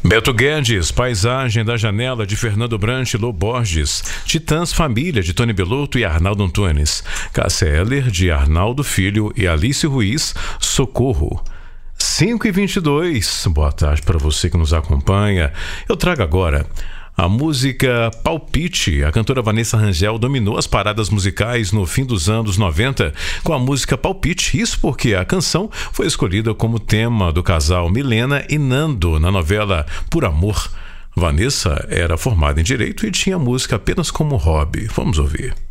Beto Guedes, Paisagem da Janela, de Fernando Brant e Lô Borges. Titãs Família, de Tony Belotto e Arnaldo Antunes. Cássia Eller, de Arnaldo Filho e Alice Ruiz, Socorro. 5h22, boa tarde para você que nos acompanha. Eu trago agora a música Palpite. A cantora Vanessa Rangel dominou as paradas musicais no fim dos anos 90 com a música Palpite. Isso porque a canção foi escolhida como tema do casal Milena e Nando na novela Por Amor. Vanessa era formada em Direito e tinha música apenas como hobby. Vamos ouvir.